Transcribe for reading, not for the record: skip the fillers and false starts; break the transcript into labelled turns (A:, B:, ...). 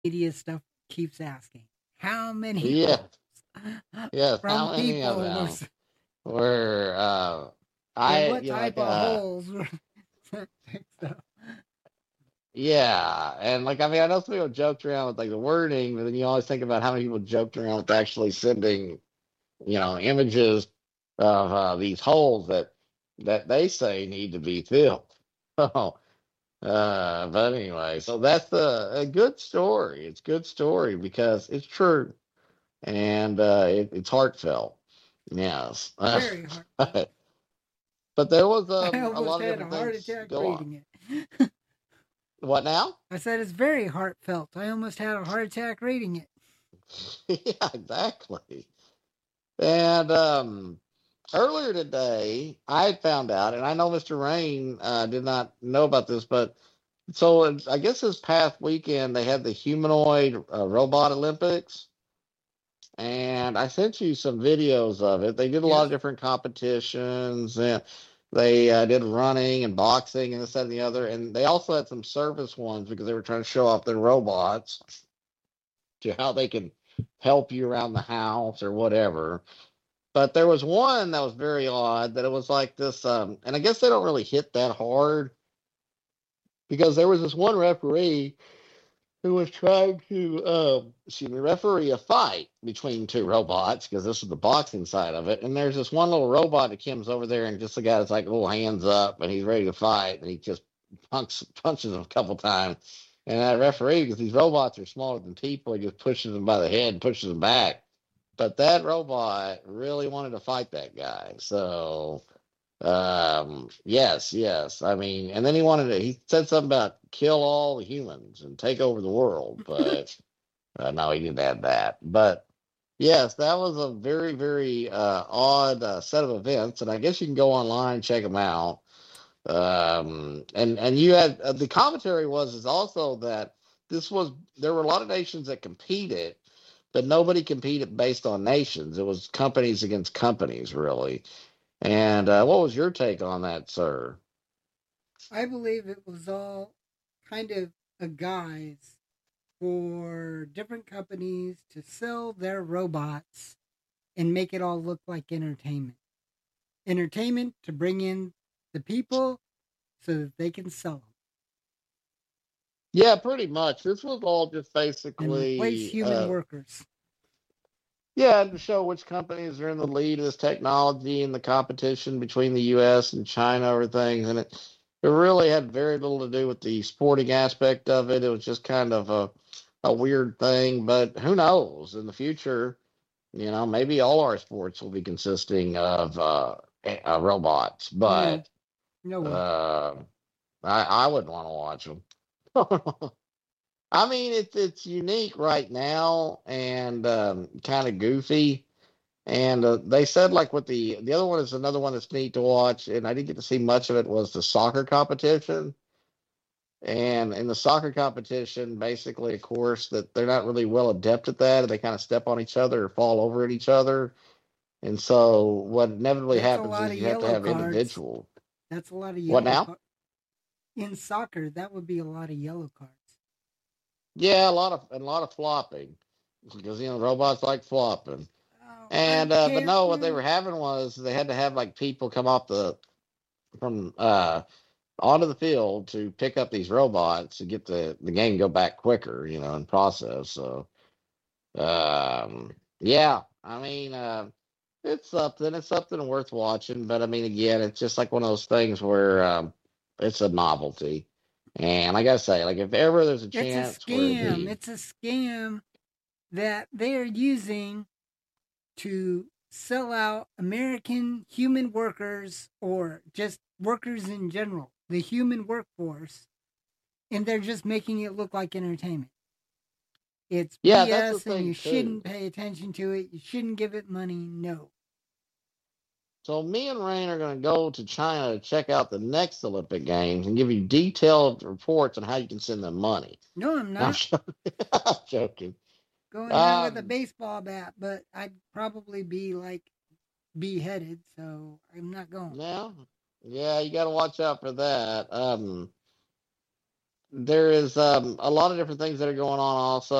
A: media stuff keeps asking, how many
B: Yeah,
A: holes
B: yes.
A: from
B: How many of
A: people
B: them
A: was,
B: were
A: and
B: I
A: what
B: you know
A: type
B: like
A: of holes were so,
B: yeah, and like I mean I know some people joked around with like the wording, but then you always think about how many people joked around with actually sending images of these holes that they say need to be filled. So, but anyway, so that's a good story. It's a good story because it's true and it's heartfelt. Yes.
A: very heartfelt.
B: But there was
A: I
B: a
A: almost
B: lot of
A: had a
B: different
A: heart
B: things
A: attack
B: go on.
A: reading it.
B: What now?
A: I said it's very heartfelt. I almost had a heart attack reading it.
B: Yeah, exactly. And earlier today, I had found out, and I know Mr. Rain did not know about this, but so I guess this past weekend they had the humanoid robot Olympics, and I sent you some videos of it. They did a lot of
A: Yes.
B: different competitions, and they did running and boxing and this, that, and the other. And they also had some service ones because they were trying to show off their robots to how they can help you around the house or whatever. But there was one that was very odd that it was like this, and I guess they don't really hit that hard because there was this one referee who was trying to, excuse me, referee a fight between two robots because this is the boxing side of it. And there's this one little robot that comes over there and just the guy that's like little hands up and he's ready to fight and he just punches him a couple times. And that referee, because these robots are smaller than people, he just pushes them by the head and pushes them back. But that robot really wanted to fight that guy. So yes, yes. I mean, and then he said something about kill all the humans and take over the world, but no, he didn't add that. But yes, that was a very, very odd set of events, and I guess you can go online and check them out. And you had the commentary was is also that this was there were a lot of nations that competed, but nobody competed based on nations. It was companies against companies, really. And what was your take on that, sir?
A: I believe it was all kind of a guise for different companies to sell their robots and make it all look like entertainment. Entertainment to bring in the people so that they can sell them
B: Yeah, pretty much. This was all just
A: and replace
B: basically,
A: human workers.
B: yeah, to show which companies are in the lead of this technology and the competition between the U.S. and China over things. And it really had very little to do with the sporting aspect of it. It was just kind of a weird thing. But who knows? In the future, maybe all our sports will be consisting of robots.
A: No,
B: But
A: no way.
B: uh, I wouldn't want to watch them. I mean, it's unique right now and kind of goofy. And they said like with the other one is another one that's neat to watch, and I didn't get to see much of it was the soccer competition. And in the soccer competition, basically, of course, that they're not really well adept at that. They kind of step on each other or fall over at each other. And so what inevitably
A: That's a
B: happens
A: lot
B: is
A: of
B: you have to
A: yellow
B: have
A: cards.
B: individual.
A: That's a lot of
B: What
A: yellow
B: now?
A: cards. In soccer, that would be a lot of yellow cards.
B: Yeah, a lot of flopping because robots like flopping.
A: Oh, I
B: And but
A: can't.
B: no, what they were having was they had to have like people come off the from onto the field to pick up these robots to get the game go back quicker, and process. So yeah, I mean it's something worth watching. But I mean again, it's just like one of those things where it's a novelty. And I gotta say, like if ever there's a
A: It's a
B: chance where
A: scam.
B: the
A: It's a scam that they are using to sell out American human workers or just workers in general, the human workforce, and they're just making it look like entertainment. It's
B: yeah, that's the
A: BS and you
B: thing too.
A: shouldn't pay attention to it. You shouldn't give it money. No.
B: So me and Rain are going to go to China to check out the next Olympic Games and give you detailed reports on how you can send them money.
A: No, I'm
B: No, I'm
A: not
B: joking. I'm joking.
A: going there with a
B: Um,
A: baseball bat, but I'd probably be like beheaded, so I'm not going.
B: yeah, yeah, you got to watch out for that. there is a lot of different things that are going on also.